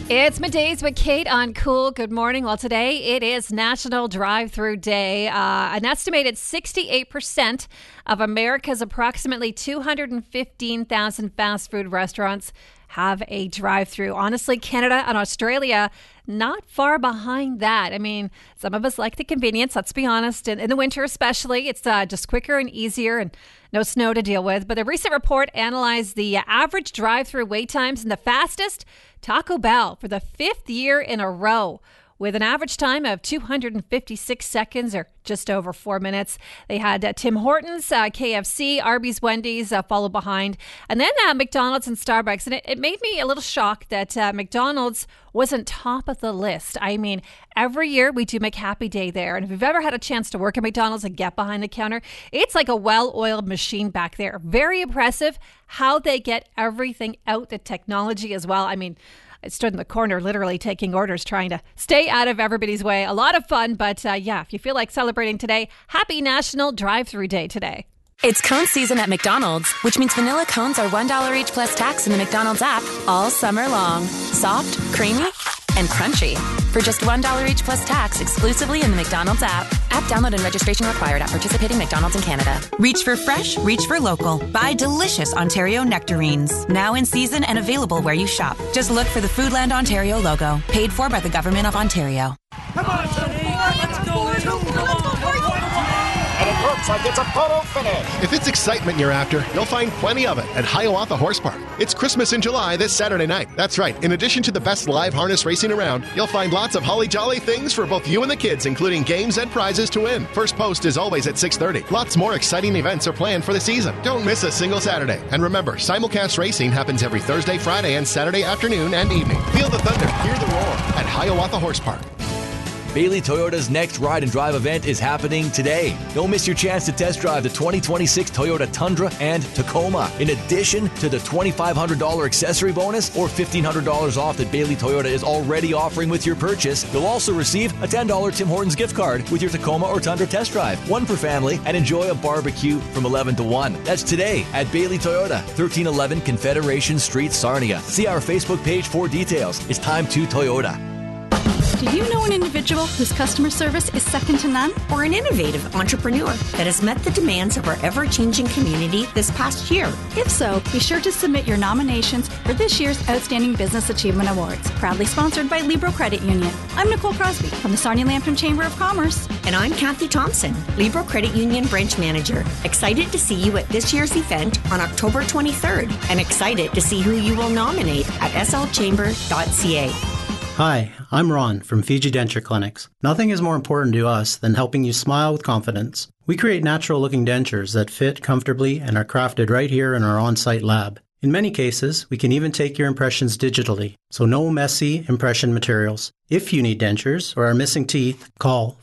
It's Middays with Kate on Cool. Good morning. Well, today it is National Drive-Thru Day. An estimated 68% of America's approximately 215,000 fast food restaurants have a drive-thru. Honestly, Canada and Australia not far behind that. I mean, some of us like the convenience, let's be honest. In the winter especially, it's just quicker and easier and no snow to deal with. But a recent report analyzed the average drive-thru wait times, and the fastest, Taco Bell, for the fifth year in a row, with an average time of 256 seconds or just over 4 minutes. They had Tim Hortons, KFC, Arby's, Wendy's follow behind. And then McDonald's and Starbucks. And it made me a little shocked that McDonald's wasn't top of the list. I mean, every year we do McHappy Day there. And if you've ever had a chance to work at McDonald's and get behind the counter, it's like a well-oiled machine back there. Very impressive how they get everything out, the technology as well. I mean, I stood in the corner literally taking orders, trying to stay out of everybody's way. A lot of fun, but yeah, if you feel like celebrating today, happy National Drive-Thru Day today. It's cone season at McDonald's, which means vanilla cones are $1 each plus tax in the McDonald's app all summer long. Soft, creamy, and crunchy. For just $1 each plus tax exclusively in the McDonald's app. App download and registration required at participating McDonald's in Canada. Reach for fresh, reach for local. Buy delicious Ontario nectarines. Now in season and available where you shop. Just look for the Foodland Ontario logo. Paid for by the Government of Ontario. Come on, let's go. And it looks like it's a photo finish. If it's excitement you're after, you'll find plenty of it at Hiawatha Horse Park. It's Christmas in July this Saturday night. That's right. In addition to the best live harness racing around, you'll find lots of holly jolly things for both you and the kids, including games and prizes to win. First post is always at 6:30. Lots more exciting events are planned for the season. Don't miss a single Saturday. And remember, simulcast racing happens every Thursday, Friday, and Saturday afternoon and evening. Feel the thunder, hear the roar at Hiawatha Horse Park. Bailey Toyota's next Ride and Drive event is happening today. Don't miss your chance to test drive the 2026 Toyota Tundra and Tacoma. In addition to the $2,500 accessory bonus or $1,500 off that Bailey Toyota is already offering with your purchase, you'll also receive a $10 Tim Hortons gift card with your Tacoma or Tundra test drive. One per family, and enjoy a barbecue from 11 to 1. That's today at Bailey Toyota, 1311 Confederation Street, Sarnia. See our Facebook page for details. It's time to Toyota. Do you know an individual whose customer service is second to none? Or an innovative entrepreneur that has met the demands of our ever-changing community this past year? If so, be sure to submit your nominations for this year's Outstanding Business Achievement Awards, proudly sponsored by Libro Credit Union. I'm Nicole Crosby from the Sarnia-Lambton Chamber of Commerce. And I'm Kathy Thompson, Libro Credit Union Branch Manager. Excited to see you at this year's event on October 23rd, and excited to see who you will nominate at slchamber.ca. Hi, I'm Ron from Fiji Denture Clinics. Nothing is more important to us than helping you smile with confidence. We create natural-looking dentures that fit comfortably and are crafted right here in our on-site lab. In many cases, we can even take your impressions digitally, so no messy impression materials. If you need dentures or are missing teeth, call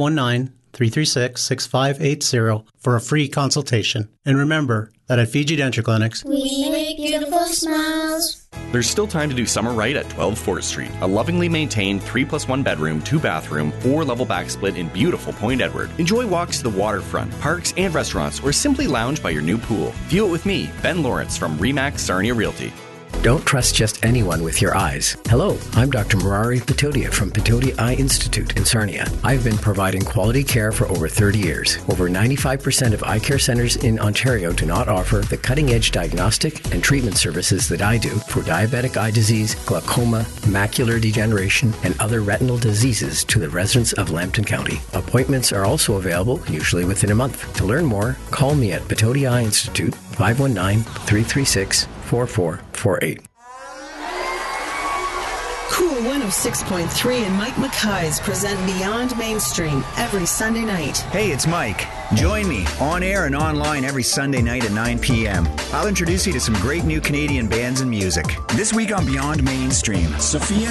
519-336-6580 for a free consultation. And remember that at Fiji Denture Clinics, we make beautiful smiles. There's still time to do summer right at 12 4th Street, a lovingly maintained 3+1 bedroom, 2-bathroom, 4-level backsplit in beautiful Point Edward. Enjoy walks to the waterfront, parks, and restaurants, or simply lounge by your new pool. View it with me, Ben Lawrence from RE/MAX Sarnia Realty. Don't trust just anyone with your eyes. Hello, I'm Dr. Murari Patodia from Patodia Eye Institute in Sarnia. I've been providing quality care for over 30 years. Over 95% of eye care centers in Ontario do not offer the cutting-edge diagnostic and treatment services that I do for diabetic eye disease, glaucoma, macular degeneration, and other retinal diseases to the residents of Lambton County. Appointments are also available, usually within a month. To learn more, call me at Patodia Eye Institute, 519-336-4448. Cool 106.3 and Mike Mackay's present Beyond Mainstream every Sunday night. Hey, it's Mike. Join me on air and online every Sunday night at 9 p.m. I'll introduce you to some great new Canadian bands and music. This week on Beyond Mainstream, Sophia